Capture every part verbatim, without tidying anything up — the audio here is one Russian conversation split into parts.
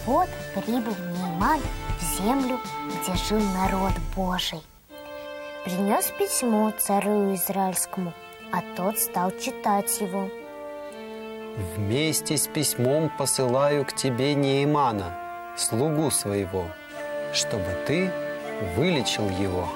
вот прибыл Нейман в землю, где жил народ Божий. Принес письмо царю израильскому, а тот стал читать его. «Вместе с письмом посылаю к тебе Неймана, слугу своего, чтобы ты вылечил его».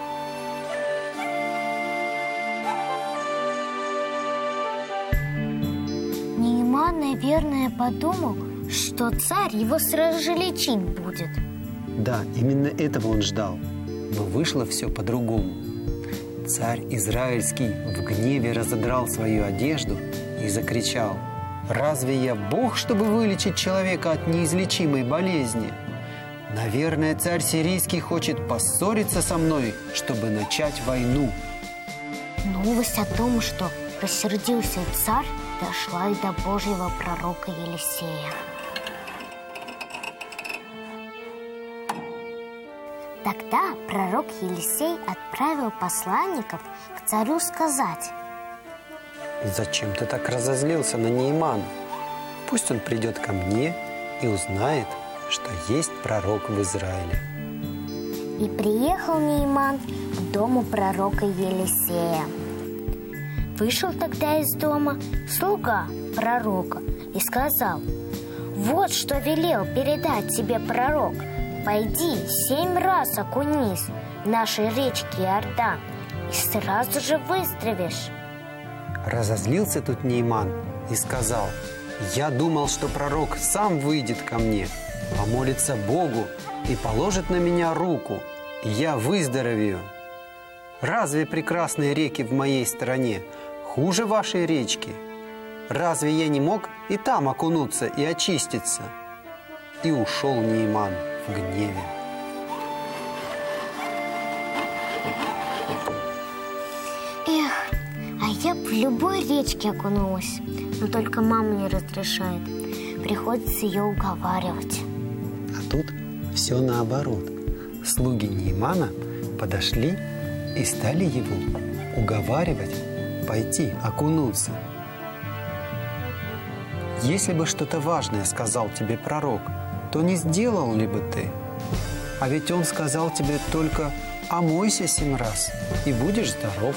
Нейман, наверное, подумал, что царь его сразу же лечить будет. Да, именно этого он ждал. Но вышло все по-другому. Царь израильский в гневе разодрал свою одежду и закричал: «Разве я Бог, чтобы вылечить человека от неизлечимой болезни? Наверное, царь сирийский хочет поссориться со мной, чтобы начать войну». Новость о том, что рассердился царь, дошла и до Божьего пророка Елисея. Тогда пророк Елисей отправил посланников к царю сказать: «Зачем ты так разозлился на Неймана? Пусть он придет ко мне и узнает, что есть пророк в Израиле». И приехал Нейман к дому пророка Елисея. Вышел тогда из дома слуга пророка и сказал: «Вот что велел передать тебе пророк. Пойди семь раз окунись в нашей речке Иордан, и сразу же выздоровеешь». Разозлился тут Нейман и сказал: «Я думал, что пророк сам выйдет ко мне, помолится Богу и положит на меня руку, и я выздоровею. Разве прекрасные реки в моей стране хуже вашей речки? Разве я не мог и там окунуться и очиститься?» И ушел Нейман в гневе. Эх, а я б в любой речке окунулась, но только мама не разрешает. Приходится ее уговаривать. А тут все наоборот. Слуги Неймана подошли и стали его уговаривать пойти окунуться. «Если бы что-то важное сказал тебе пророк, то не сделал ли бы ты? А ведь он сказал тебе только: омойся семь раз, и будешь здоров».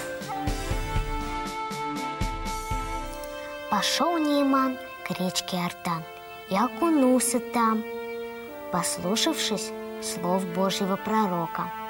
Пошел Нейман к речке Иордан и окунулся там, послушавшись слов Божьего пророка.